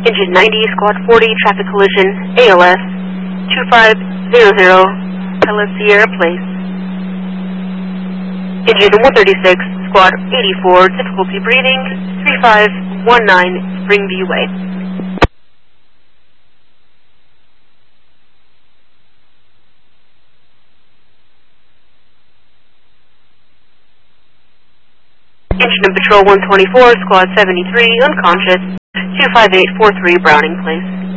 Engine 90, Squad 40, traffic collision, ALS, 2500, Pella Sierra Place. Engine 136, Squad 84, difficulty breathing, 3519, Springview Way. Engine of Patrol 124, Squad 73, unconscious, 25843, Browning Place.